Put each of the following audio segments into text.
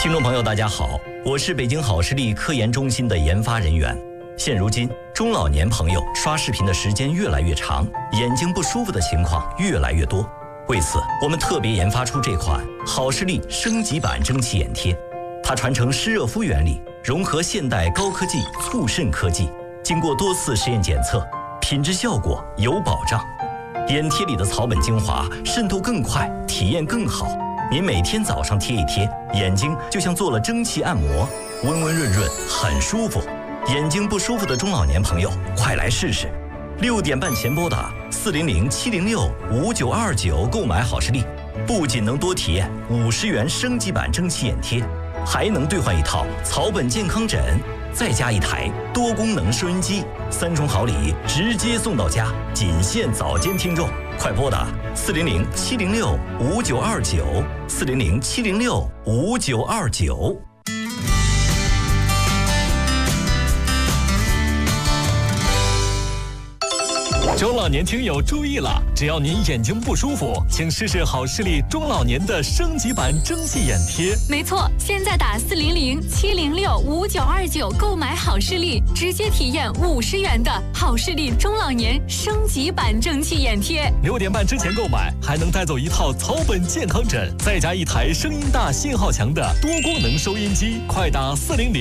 听众朋友大家好，我是北京好视力科研中心的研发人员。现如今中老年朋友刷视频的时间越来越长，眼睛不舒服的情况越来越多。为此我们特别研发出这款好视力升级版蒸汽眼贴，它传承湿热敷原理，融合现代高科技促渗科技，经过多次实验检测，品质效果有保障。眼贴里的草本精华渗透更快，体验更好。您每天早上贴一贴，眼睛就像做了蒸汽按摩，温温润润，很舒服。眼睛不舒服的中老年朋友，快来试试！6点半前拨打400-706-5929购买好视力，不仅能多体验50元升级版蒸汽眼贴，还能兑换一套草本健康枕，再加一台多功能收音机，3重好礼直接送到家，仅限早间听众。快拨打400-706-5929，400-706-5929。 中老年听友注意了，只要您眼睛不舒服，请试试好视力中老年的升级版蒸汽眼贴。 没错，现在打400-706-5929购买好视力，直接体验50元的好视力中老年升级版蒸汽眼贴。 6点半之前购买，还能带走一套草本健康枕，再加一台声音大、信号强的多功能收音机。快打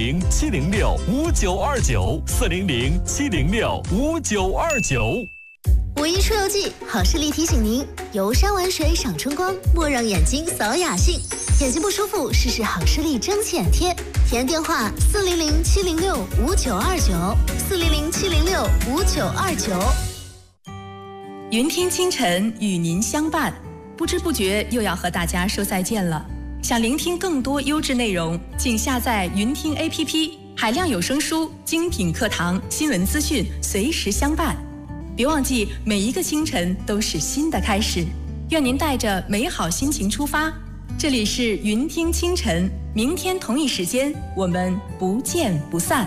400-706-5929，400-706-5929。 五一出游季，好视力提醒您：游山玩水赏春光，莫让眼睛扫雅兴。眼睛不舒服，试试好视力蒸汽眼贴。体验电话400-706-5929，400-706-5929。 云听清晨与您相伴，不知不觉又要和大家说再见了。想聆听更多优质内容，请下载云听 APP， 海量有声书、精品课堂、新闻资讯，随时相伴。别忘记，每一个清晨都是新的开始。愿您带着美好心情出发。这里是云听清晨，明天同一时间，我们不见不散。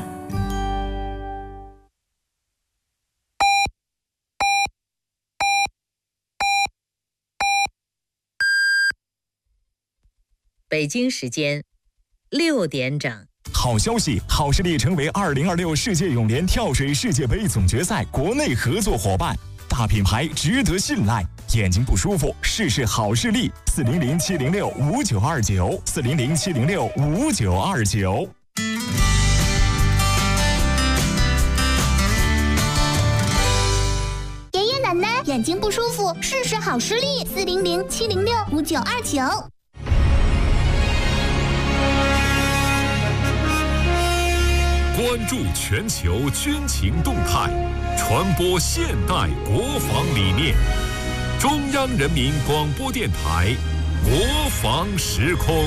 北京时间6点整。 好消息，好视力成为2026世界泳联跳水世界杯总决赛国内合作伙伴，大品牌值得信赖。眼睛不舒服，试试好视力，400-706-5929，400-706-5929。 爷爷奶奶眼睛不舒服，试试好视力，400-706-5929。 关注全球军情动态，传播现代国防理念。中央人民广播电台国防时空。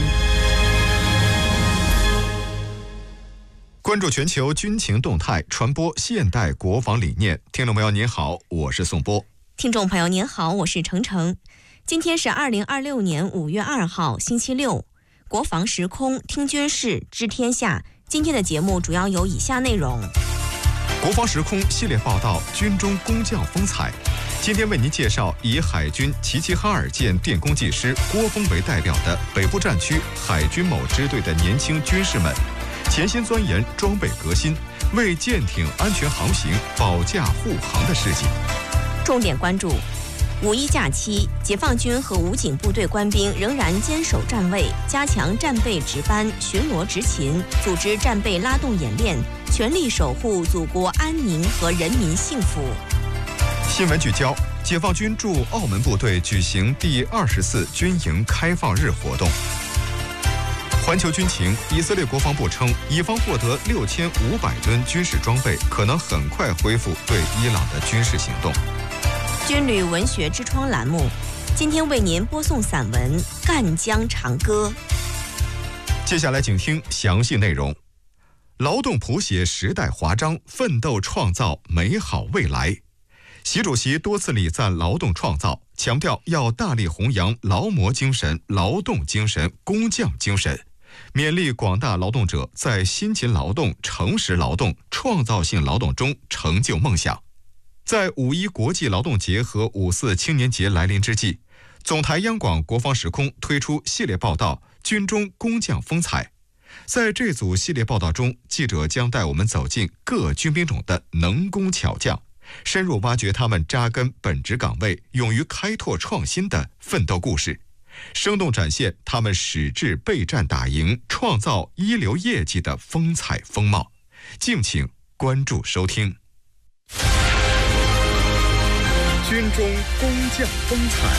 关注全球军情动态，传播现代国防理念。听众朋友您好，我是宋波。 听众朋友您好，我是程程。今天是2026年5月2号，星期六。国防时空，听军事，知天下。今天的节目主要有以下内容： 国防时空系列报道，军中工匠风采。今天为您介绍以海军齐齐哈尔舰电工技师郭峰为代表的北部战区海军某支队的年轻军士们，潜心钻研装备革新，为舰艇安全航行保驾护航的事迹。 重点关注五一假期，解放军和武警部队官兵仍然坚守站位，加强战备值班、巡逻执勤，组织战备拉动演练，全力守护祖国安宁和人民幸福。 新闻聚焦：解放军驻澳门部队举行第24军营开放日活动。环球军情：以色列国防部称，以方获得6500吨军事装备，可能很快恢复对伊朗的军事行动。 军旅文学之窗栏目，今天为您播送散文《赣江长歌》。 接下来请听详细内容。劳动谱写时代华章，奋斗创造美好未来。习主席多次礼赞劳动创造，强调要大力弘扬劳模精神、劳动精神、工匠精神，勉励广大劳动者在辛勤劳动、诚实劳动、创造性劳动中成就梦想。在5·1国际劳动节和5·4青年节来临之际，总台央广国防时空推出系列报道《军中工匠风采》， 在这组系列报道中，记者将带我们走进各军兵种的能工巧匠，深入挖掘他们扎根本职岗位、勇于开拓创新的奋斗故事，生动展现他们矢志备战打赢、创造一流业绩的风采风貌。敬请关注收听。军中工匠风采。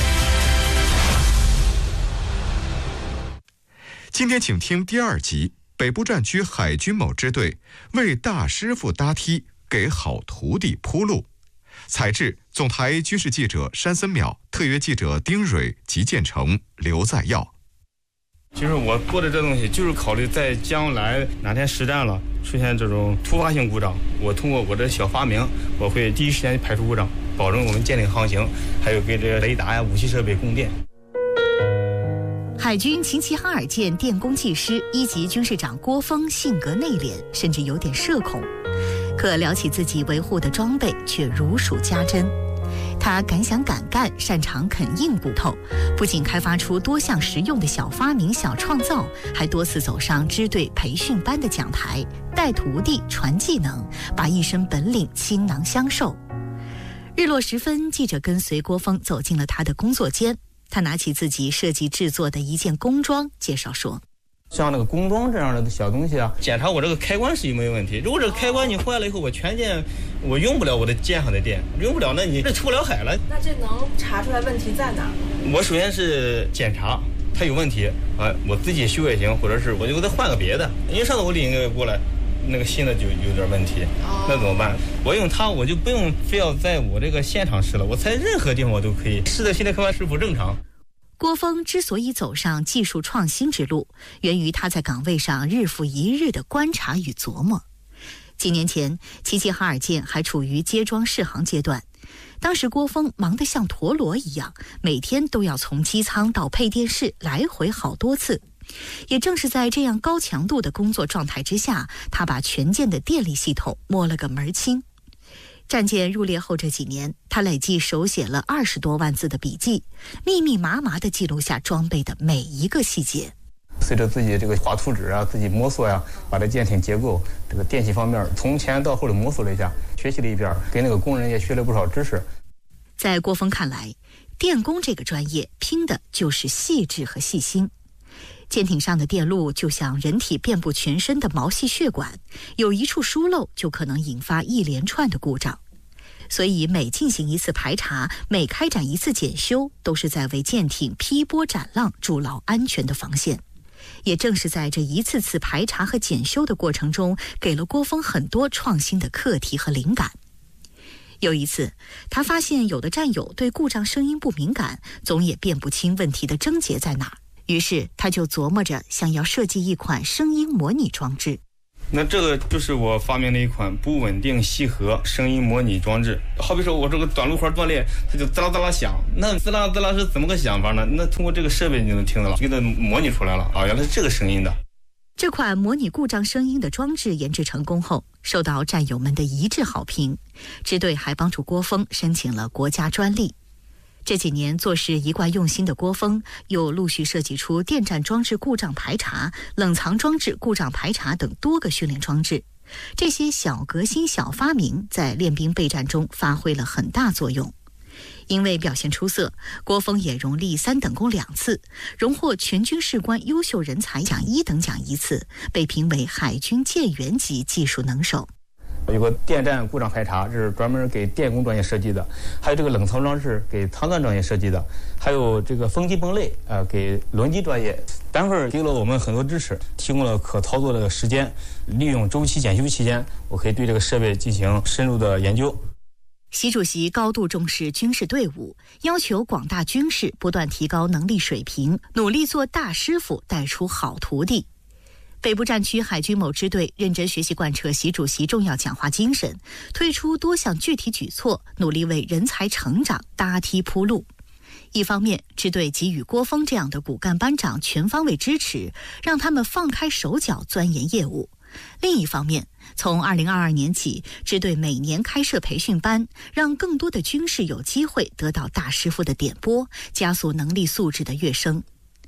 今天请听第2集，北部战区海军某支队为大师傅搭梯，给好徒弟铺路。采制总台军事记者山森淼，特约记者丁蕊、吉建成、刘在耀。 其实我做的这东西就是考虑在将来哪天实战了出现这种突发性故障，我通过我的小发明，我会第一时间排除故障，保证我们舰艇航行，还有给这个雷达呀、武器设备供电。 海军秦齐哈尔舰电工技师1级军士长郭峰性格内敛，甚至有点社恐，可聊起自己维护的装备却如数家珍。他敢想敢干，擅长啃硬骨头，不仅开发出多项实用的小发明、小创造，还多次走上支队培训班的讲台，带徒弟传技能，把一身本领倾囊相授。日落时分，记者跟随郭峰走进了他的工作间，他拿起自己设计制作的一件工装，介绍说： 像那个工装这样的小东西啊，检查我这个开关是有没有问题。如果这个开关你坏了以后，我全舰我用不了我的舰上的电，用不了，那你这出不了海了。 那这能查出来问题在哪儿？ 我首先是检查它有问题，我自己修也行，或者是我就给它换个别的。因为上次我领一个过来，那个新的就有点问题，那怎么办？我用它，我就不用非要在我这个现场试了，我在任何地方我都可以试的新的开关是否正常。 郭峰之所以走上技术创新之路，源于他在岗位上日复一日的观察与琢磨。几年前，齐齐哈尔舰还处于接装试航阶段，当时郭峰忙得像陀螺一样，每天都要从机舱到配电室来回好多次。也正是在这样高强度的工作状态之下，他把全舰的电力系统摸了个门清。战舰入列后这几年，他累计手写了20多万字的笔记，密密麻麻地记录下装备的每一个细节。 随着自己这个画图纸啊，自己摸索呀，把这舰艇结构、这个电气方面从前到后的摸索了一下，学习了一遍，给那个工人也学了不少知识。 在郭峰看来，电工这个专业拼的就是细致和细心。舰艇上的电路就像人体遍布全身的毛细血管，有一处疏漏就可能引发一连串的故障。所以每进行一次排查，每开展一次检修，都是在为舰艇劈波斩浪筑牢安全的防线。也正是在这一次次排查和检修的过程中，给了郭峰很多创新的课题和灵感。有一次，他发现有的战友对故障声音不敏感，总也辨不清问题的症结在哪儿。于是他就琢磨着想要设计一款声音模拟装置。 那这个就是我发明的一款不稳定吸合声音模拟装置。好比说我这个短路环断裂，它就滋啦滋啦响，那滋啦滋啦是怎么个响法呢？那通过这个设备你就能听到了，给它模拟出来了啊，原来是这个声音的。 这款模拟故障声音的装置研制成功后，受到战友们的一致好评，支队还帮助郭峰申请了国家专利。这几年做事一贯用心的郭峰，又陆续设计出电站装置故障排查、冷藏装置故障排查等多个训练装置。这些小革新、小发明在练兵备战中发挥了很大作用。因为表现出色，郭峰也荣立3等功2次，荣获全军士官优秀人才奖1等奖1次，被评为海军舰员级技术能手。 有个电站故障排查，这是专门给电工专业设计的；还有这个冷藏装置给舱段专业设计的；还有这个风机泵类给轮机专业。单位给了我们很多支持，提供了可操作的时间，利用周期检修期间，我可以对这个设备进行深入的研究。 习主席高度重视军事队伍，要求广大军士不断提高能力水平，努力做大师傅，带出好徒弟。北部战区海军某支队认真学习贯彻习主席重要讲话精神，推出多项具体举措，努力为人才成长搭梯铺路。一方面，支队给予郭峰这样的骨干班长全方位支持，让他们放开手脚钻研业务。另一方面，从2022年起，支队每年开设培训班，让更多的军士有机会得到大师傅的点拨，加速能力素质的跃升。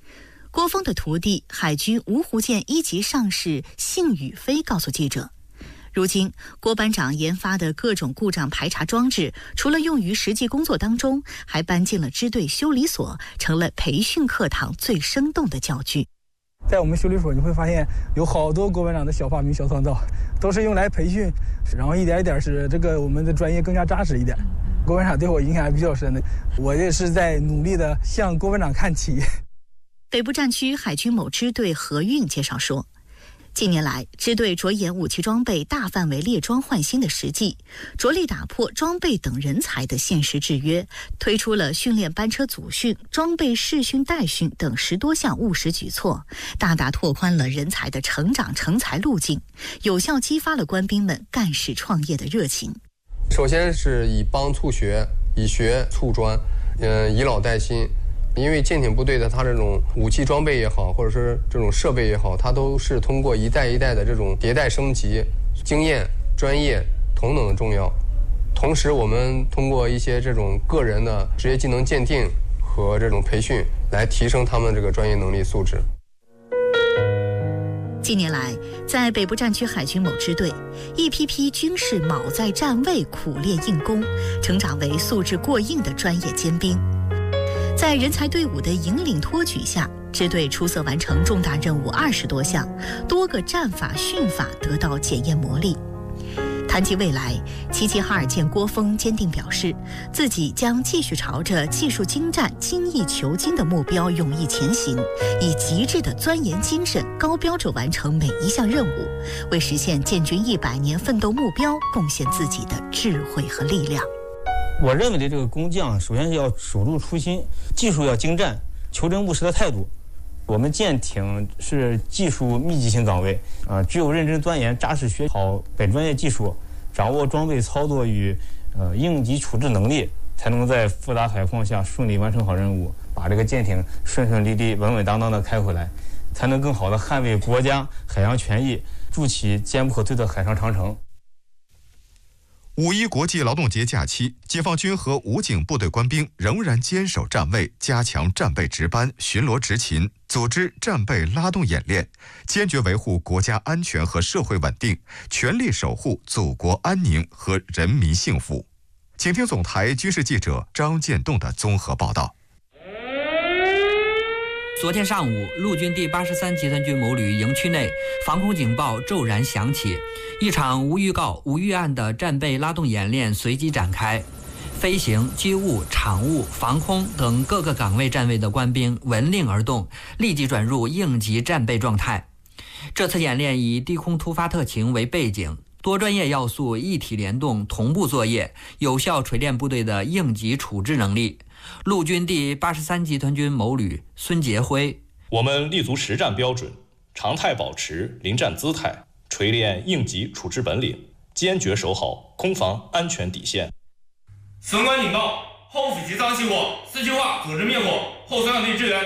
郭峰的徒弟海军芜湖舰1级上士幸宇飞告诉记者，如今郭班长研发的各种故障排查装置，除了用于实际工作当中，还搬进了支队修理所，成了培训课堂最生动的教具。 在我们修理所，你会发现有好多郭班长的小发明、小创造，都是用来培训，然后一点一点使这个我们的专业更加扎实一点。郭班长对我影响还比较深的，我也是在努力的向郭班长看齐。 北部战区海军某支队何运介绍说，近年来，支队着眼武器装备大范围列装换新的实际，着力打破装备等人才的现实制约，推出了训练班车组训、装备试训代训等10多项务实举措，大大拓宽了人才的成长成才路径，有效激发了官兵们干事创业的热情。 首先是以帮促学，以学促专，以老带新。因为舰艇部队的它这种武器装备也好，或者是这种设备也好，它都是通过一代一代的这种迭代升级，经验、专业同等的重要。同时，我们通过一些这种个人的职业技能鉴定和这种培训，来提升他们这个专业能力素质。 近年来，在北部战区海军某支队，一批批军士卯在站位苦练硬功，成长为素质过硬的专业尖兵。在人才队伍的引领托举下，支队出色完成重大任务20多项，多个战法训法得到检验磨砺。谈及未来，齐齐哈尔舰郭峰坚定表示，自己将继续朝着技术精湛、精益求精的目标勇毅前行，以极致的钻研精神、高标准完成每一项任务，为实现建军100年奋斗目标贡献自己的智慧和力量。 我认为的这个工匠，首先是要守住初心，技术要精湛，求真务实的态度。我们舰艇是技术密集型岗位只有认真钻研、扎实学好本专业技术，掌握装备操作与应急处置能力，才能在复杂海况下顺利完成好任务，把这个舰艇顺顺利利、稳稳当当的开回来，才能更好的捍卫国家海洋权益，筑起坚不可摧的海上长城。 5·1国际劳动节假期，解放军和武警部队官兵仍然坚守站位，加强战备值班、巡逻执勤，组织战备拉动演练，坚决维护国家安全和社会稳定，全力守护祖国安宁和人民幸福。请听总台军事记者张建栋的综合报道。 昨天上午，陆军第83集团军某旅营区内，防空警报骤然响起，一场无预告、无预案的战备拉动演练随即展开。飞行、机务、场务、防空等各个岗位站位的官兵闻令而动，立即转入应急战备状态。这次演练以低空突发特情为背景，多专业要素一体联动，同步作业，有效锤炼部队的应急处置能力。陆军第83集团军某旅孙杰辉： 我们立足实战标准，常态保持临战姿态，锤炼应急处置本领，坚决守好空防安全底线。 损管警告，后辅机舱起火，4区化组织灭火，后损管队支援。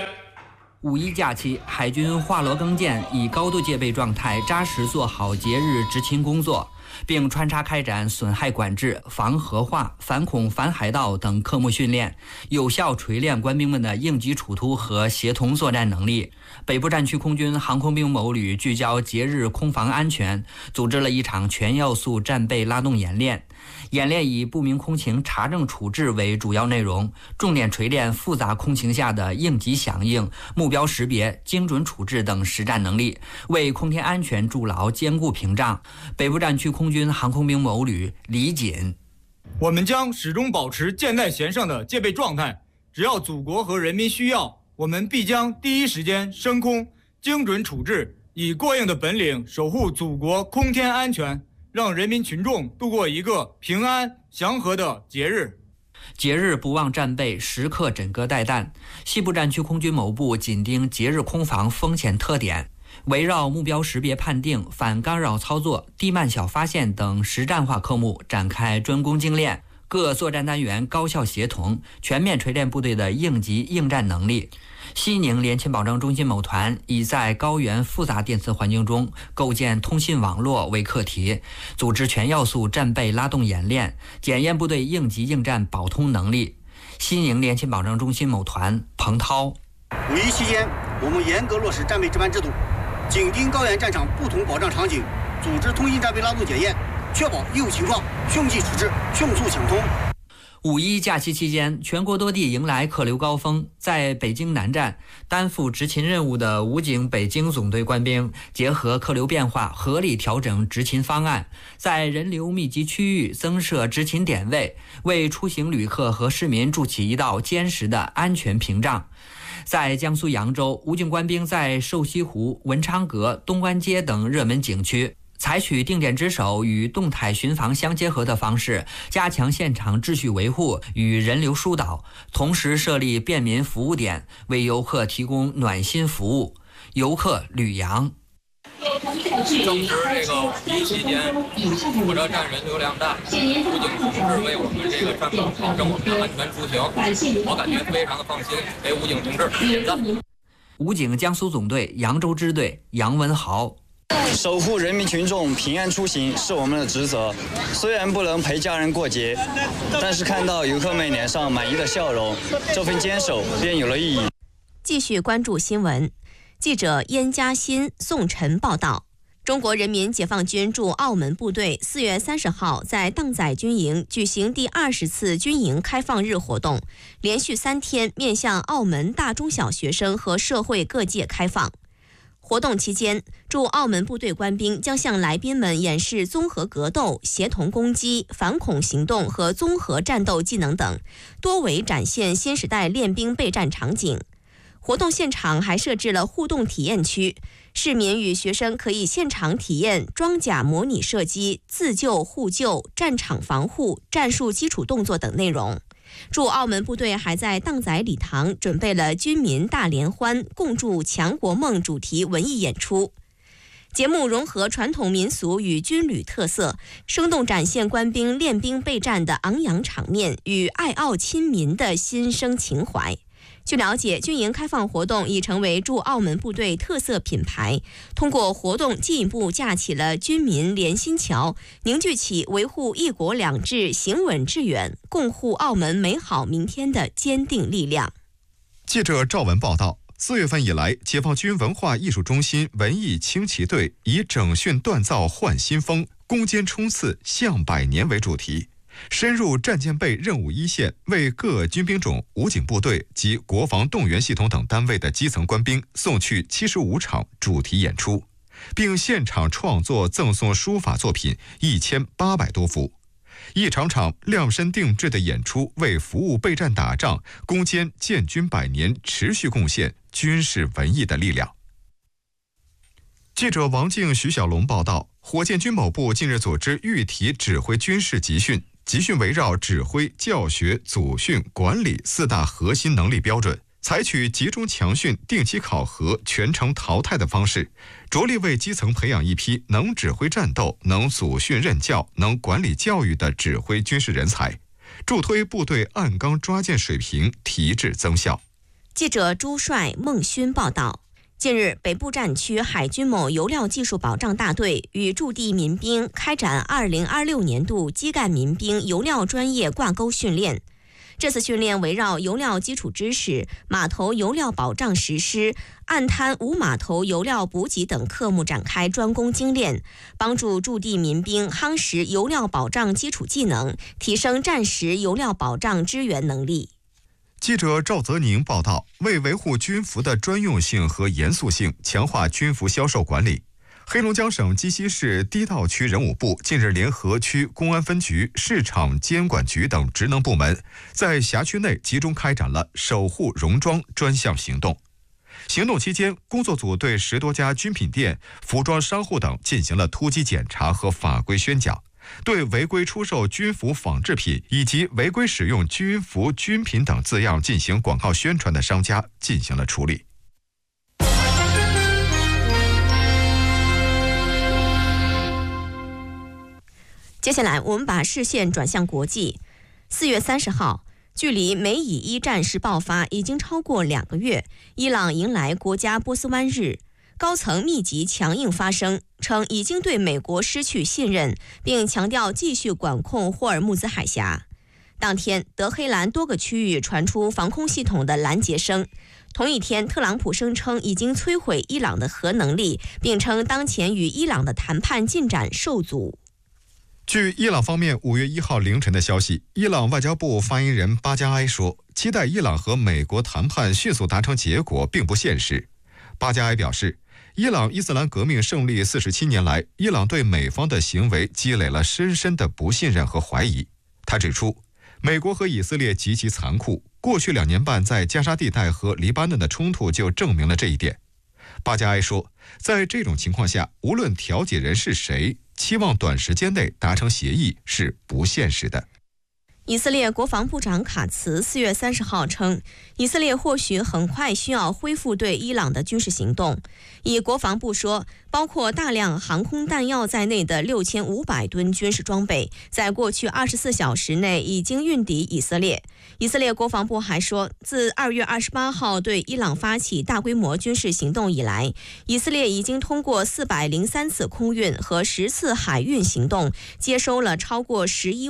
5·1假期，海军华罗庚舰以高度戒备状态，扎实做好节日执勤工作，并穿插开展损害管制、防核化、反恐反海盗等科目训练，有效锤炼官兵们的应急处突和协同作战能力。北部战区空军航空兵某旅聚焦节日空防安全，组织了一场全要素战备拉动演练。演练以不明空情查证处置为主要内容，重点锤炼复杂空情下的应急响应、目标识别、精准处置等实战能力，为空天安全筑牢坚固屏障。北部战区空军航空兵某旅李锦： 我们将始终保持箭在弦上的戒备状态，只要祖国和人民需要，我们必将第一时间升空，精准处置，以过硬的本领守护祖国空天安全，让人民群众度过一个平安祥和的节日。 节日不忘战备，时刻枕戈待旦。西部战区空军某部紧盯节日空防风险特点，围绕目标识别判定、反干扰操作、地慢小发现等实战化科目展开专攻精练，各作战单元高效协同，全面锤炼部队的应急应战能力。西宁联勤保障中心某团以在高原复杂电磁环境中构建通信网络为课题，组织全要素战备拉动演练，检验部队应急应战保通能力。西宁联勤保障中心某团彭涛：5·1期间， 我们严格落实战备值班制度，紧盯高原战场不同保障场景，组织通信战备拉动检验，确保业务情况迅即处置，迅速抢通。 五一假期期间，全国多地迎来客流高峰。在北京南站担负执勤任务的武警北京总队官兵，结合客流变化，合理调整执勤方案，在人流密集区域增设执勤点位，为出行旅客和市民筑起一道坚实的安全屏障。在江苏扬州，武警官兵在瘦西湖、文昌阁、东关街等热门景区采取定点值守与动态巡防相结合的方式，加强现场秩序维护与人流疏导，同时设立便民服务点，为游客提供暖心服务。游客吕阳。 正值这个五一期间，火车站人流量大，武警同志为我们这个站岗保证我们的安全出行，我感觉非常的放心，给武警同志点赞。 武警江苏总队扬州支队杨文豪。 守护人民群众平安出行是我们的职责，虽然不能陪家人过节，但是看到游客们脸上满意的笑容，这份坚守便有了意义。 继续关注新闻，记者燕嘉欣、宋晨报道。中国人民解放军驻澳门部队4月30号在荡仔军营举行第20次军营开放日活动，连续3天面向澳门大中小学生和社会各界开放。活动期间，驻澳门部队官兵将向来宾们演示综合格斗、协同攻击、反恐行动和综合战斗技能等，多为展现新时代练兵备战场景。活动现场还设置了互动体验区，市民与学生可以现场体验装甲模拟射击、自救互救、战场防护、战术基础动作等内容。驻澳门部队还在荡仔礼堂准备了军民大联欢、共筑强国梦主题文艺演出。节目融合传统民俗与军旅特色，生动展现官兵练兵备战的昂扬场面与爱澳亲民的心声情怀。据了解，军营开放活动已成为驻澳门部队特色品牌，通过活动进一步架起了军民联心桥，凝聚起维护一国两制行稳致远、共护澳门美好明天的坚定力量。 记者赵文报道，4月份以来，解放军文化艺术中心文艺轻骑队以整训锻造焕新风、攻坚冲刺向百年为主题，深入战舰备任务一线，为各军兵种、武警部队及国防动员系统等单位的基层官兵送去75场主题演出，并现场创作赠送书法作品1800多幅。一场场量身定制的演出，为服务备战打仗、攻坚建军100年持续贡献军事文艺的力量。记者王静、徐小龙报道，火箭军某部近日组织预体指挥军事集训，集训围绕指挥、教学、组训、管理4大核心能力标准，采取集中强训、定期考核、全程淘汰的方式，着力为基层培养一批能指挥战斗、能组训任教、能管理教育的指挥军事人才，助推部队按纲抓建水平提质增效。 记者朱帅、孟勋报道。近日，北部战区海军某油料技术保障大队与驻地民兵开展2026年度基干民兵油料专业挂钩训练。这次训练围绕油料基础知识、码头油料保障实施、岸滩无码头油料补给等科目展开专攻精练，帮助驻地民兵夯实油料保障基础技能，提升战时油料保障支援能力。 记者赵泽宁报道，为维护军服的专用性和严肃性，强化军服销售管理，黑龙江省鸡西市低道区人武部近日联合区公安分局、市场监管局等职能部门，在辖区内集中开展了守护戎装专项行动。行动期间，工作组对10多家军品店、服装商户等进行了突击检查和法规宣讲，对违规出售军服仿制品以及违规使用军服、军品等字样进行广告宣传的商家进行了处理。 接下来，我们把视线转向国际。4月30号，距离美以一战事爆发已经超过2个月，伊朗迎来国家波斯湾日。高层密集强硬发声，称已经对美国失去信任，并强调继续管控霍尔木兹海峡。当天，德黑兰多个区域传出防空系统的拦截声， 同一天，特朗普声称已经摧毁伊朗的核能力，并称当前与伊朗的谈判进展受阻。 据伊朗方面5月1号凌晨的消息，伊朗外交部发言人巴加埃说，期待伊朗和美国谈判迅速达成结果并不现实。巴加埃表示，伊朗伊斯兰革命胜利47年来，伊朗对美方的行为积累了深深的不信任和怀疑。他指出，美国和以色列极其残酷，过去2年半在加沙地带和黎巴嫩的冲突就证明了这一点。巴加埃说，在这种情况下，无论调解人是谁，期望短时间内达成协议是不现实的。 以色列国防部长卡茨4月30号称，以色列或许很快需要恢复对伊朗的军事行动。以国防部说，包括大量航空弹药在内的6500吨军事装备，在过去24小时内已经运抵以色列。以色列国防部还说，自2月28号对伊朗发起大规模军事行动以来，以色列已经通过403次空运和10次海运行动，接收了超过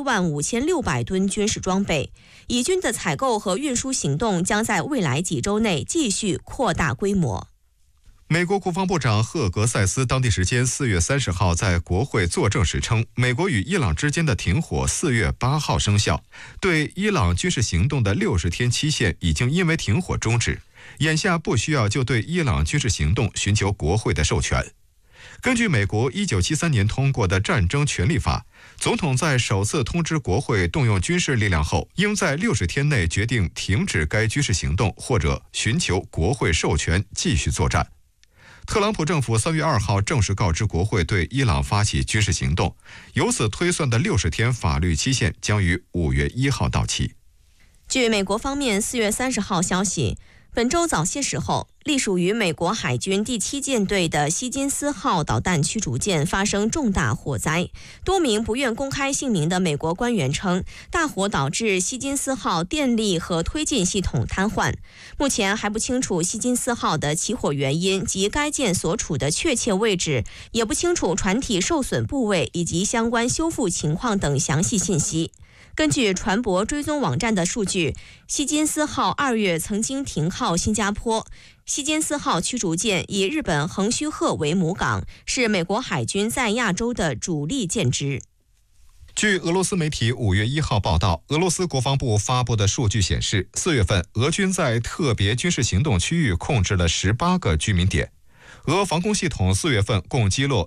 115600吨军事装备。以军的采购和运输行动将在未来几周内继续扩大规模。 美国国防部长赫格塞斯当地时间4月30号在国会作证时称，美国与伊朗之间的停火4月8号生效，对伊朗军事行动的60天期限已经因为停火终止，眼下不需要就对伊朗军事行动寻求国会的授权。根据美国1973年通过的战争权利法，总统在首次通知国会动用军事力量后，应在60天内决定停止该军事行动，或者寻求国会授权继续作战。特朗普政府3月2号正式告知国会对伊朗发起军事行动，由此推算的60天法律期限将于5月1号到期。 据美国方面4月30号消息，本周早些时候，隶属于美国海军第7舰队的希金斯号导弹驱逐舰发生重大火灾。多名不愿公开姓名的美国官员称，大火导致希金斯号电力和推进系统瘫痪。目前还不清楚希金斯号的起火原因及该舰所处的确切位置，也不清楚船体受损部位以及相关修复情况等详细信息。根据船舶追踪网站的数据，希金斯号2月曾经停靠新加坡。希金斯号驱逐舰以日本横须贺为母港，是美国海军在亚洲的主力舰只。 据俄罗斯媒体5月1号报道，俄罗斯国防部发布的数据显示，4月份俄军在特别军事行动区域控制了18个居民点。俄防空系统4月份共击落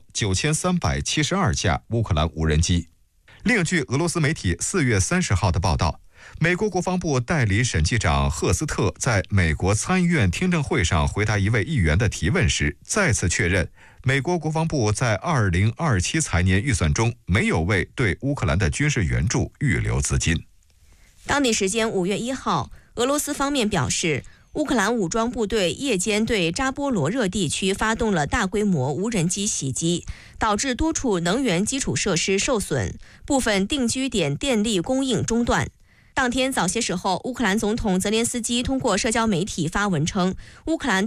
9372架乌克兰无人机。另据俄罗斯媒体4月30号的报道，美国国防部代理审计长赫斯特在美国参议院听证会上回答一位议员的提问时，再次确认美国国防部在2027财年预算中没有为对乌克兰的军事援助预留资金。 当地时间5月1号，俄罗斯方面表示，乌克兰武装部队夜间对扎波罗热地区发动了大规模无人机袭击，导致多处能源基础设施受损，部分定居点电力供应中断。当天早些时候，乌克兰总统泽连斯基通过社交媒体发文称，乌克兰